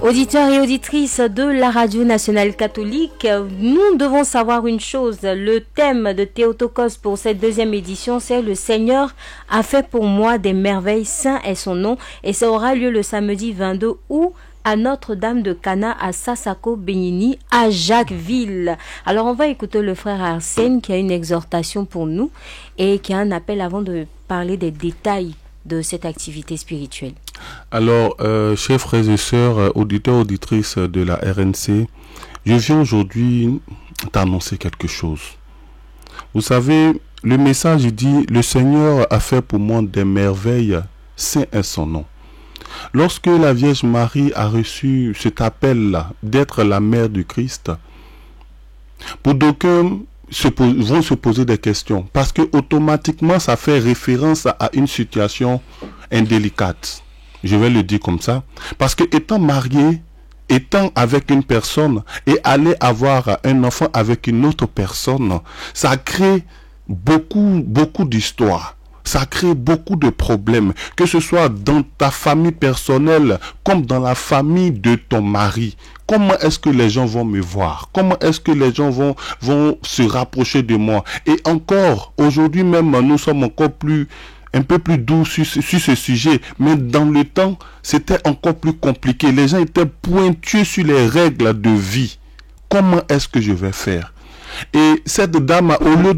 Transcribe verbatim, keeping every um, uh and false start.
Auditeurs et auditrices de la Radio Nationale Catholique, nous devons savoir une chose. Le thème de Théotokos pour cette deuxième édition, c'est « Le Seigneur a fait pour moi des merveilles, saint est son nom » et ça aura lieu le samedi vingt-deux août à Notre-Dame de Cana, à Sassako Benini, à Jacquesville. Alors on va écouter le frère Arsène qui a une exhortation pour nous et qui a un appel avant de parler des détails de cette activité spirituelle. Alors, euh, chers frères et sœurs, auditeurs, auditrices de la R N C, je viens aujourd'hui t'annoncer quelque chose. Vous savez, le message dit « Le Seigneur a fait pour moi des merveilles, saint est son nom ». Lorsque la Vierge Marie a reçu cet appel-là d'être la mère du Christ, pour d'aucuns se vont se poser des questions parce que automatiquement ça fait référence à une situation indélicate. Je vais le dire comme ça parce que étant marié, étant avec une personne et aller avoir un enfant avec une autre personne, ça crée beaucoup beaucoup d'histoires. Ça crée beaucoup de problèmes, que ce soit dans ta famille personnelle comme dans la famille de ton mari. Comment est-ce que les gens vont me voir? Comment est-ce que les gens vont, vont se rapprocher de moi? Et encore, aujourd'hui même, nous sommes encore plus, un peu plus doux sur, sur ce sujet. Mais dans le temps, c'était encore plus compliqué. Les gens étaient pointus sur les règles de vie. Comment est-ce que je vais faire? Et cette dame, au lieu